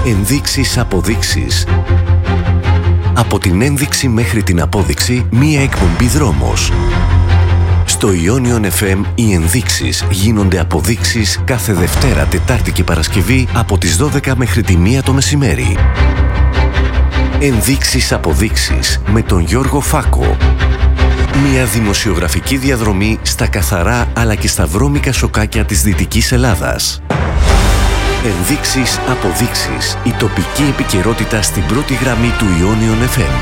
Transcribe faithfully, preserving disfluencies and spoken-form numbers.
Ενδείξεις αποδείξεις. Από την ένδειξη μέχρι την απόδειξη, μία εκπομπή δρόμος. Στο Ionion εφ εμ οι ενδείξεις γίνονται αποδείξεις κάθε Δευτέρα, Τετάρτη και Παρασκευή από τις δώδεκα μέχρι τη μία το μεσημέρι. Ενδείξεις αποδείξεις με τον Γιώργο Φάκο. Μια δημοσιογραφική διαδρομή στα καθαρά αλλά και στα βρώμικα σοκάκια της Δυτικής Ελλάδας. Ενδείξεις αποδείξεις. Η τοπική επικαιρότητα στην πρώτη γραμμή του Ionion εφ εμ.